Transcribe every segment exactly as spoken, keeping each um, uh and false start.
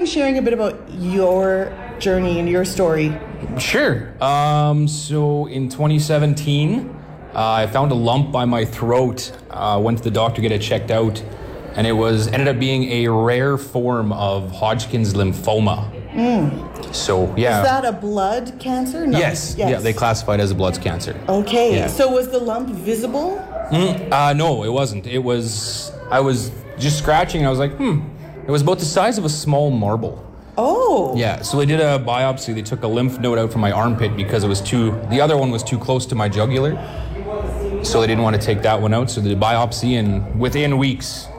mind sharing a bit about your journey and your story? Sure. Um, so in twenty seventeen, uh, I found a lump by my throat. Uh, went to the doctor to get it checked out, and it was ended up being a rare form of Hodgkin's lymphoma. Mm. So yeah. Is that a blood cancer? No. Yes. yes. Yeah, they classified it as a blood cancer. Okay. Yeah. So was the lump visible? Mm, uh, no, it wasn't. It was. I was just scratching. And I was like, hmm. It was about the size of a small marble. Oh. Yeah, so they did a biopsy. They took a lymph node out from my armpit because it was too, the other one was too close to my jugular. So they didn't want to take that one out. So they did a biopsy, and within weeks,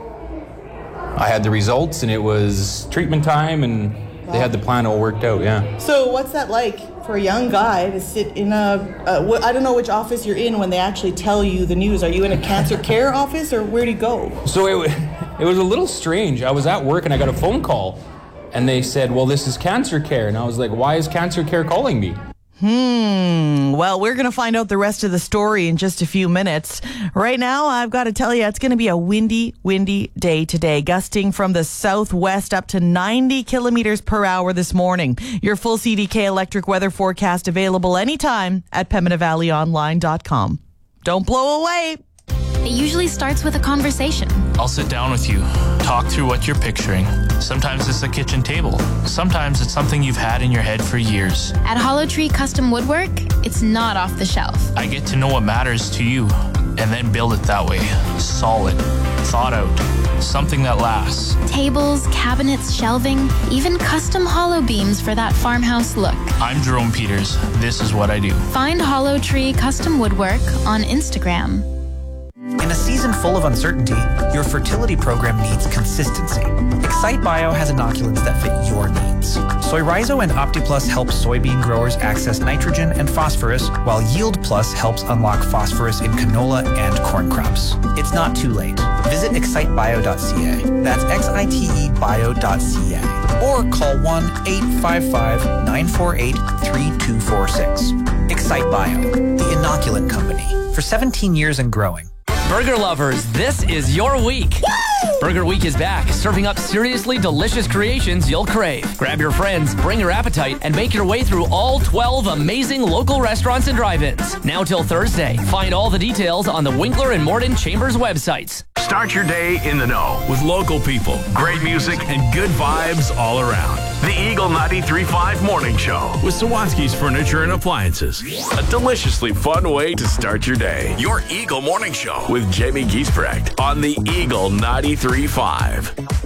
I had the results, and it was treatment time, and wow. They had the plan all worked out, yeah. So what's that like for a young guy to sit in a, uh, I don't know which office you're in when they actually tell you the news. Are you in a cancer care office, or where do you go? So it, it was a little strange. I was at work, and I got a phone call. And they said, well, this is cancer care. And I was like, why is cancer care calling me? Hmm. Well, we're going to find out the rest of the story in just a few minutes. Right now, I've got to tell you, it's going to be a windy, windy day today, gusting from the southwest up to ninety kilometers per hour this morning. Your full C D K electric weather forecast available anytime at Pembina Valley Online dot com. Don't blow away. It usually starts with a conversation. I'll sit down with you, talk through what you're picturing. Sometimes it's a kitchen table. Sometimes it's something you've had in your head for years. At Hollow Tree Custom Woodwork, it's not off the shelf. I get to know what matters to you and then build it that way. Solid, thought out, something that lasts. Tables, cabinets, shelving, even custom hollow beams for that farmhouse look. I'm Jerome Peters. This is what I do. Find Hollow Tree Custom Woodwork on Instagram. In a season full of uncertainty, your fertility program needs consistency. Excite Bio has inoculants that fit your needs. Soy Rhizo and OptiPlus help soybean growers access nitrogen and phosphorus, while Yield Plus helps unlock phosphorus in canola and corn crops. It's not too late. Visit excite bio dot c a. That's X I T E bio dot c a. Or call one eight five five, nine four eight, three two four six. Excite Bio, the inoculant company, for seventeen years and growing. Burger lovers, this is your week. Woo! Burger Week is back, serving up seriously delicious creations you'll crave. Grab your friends, bring your appetite, and make your way through all twelve amazing local restaurants and drive-ins. Now till Thursday. Find all the details on the Winkler and Morden Chambers websites. Start your day in the know with local people, great music, and good vibes all around. The Eagle ninety-three point five Morning Show with Sawatsky's Furniture and Appliances. A deliciously fun way to start your day. Your Eagle Morning Show with Jamie Giesbrecht on the Eagle ninety-three point five.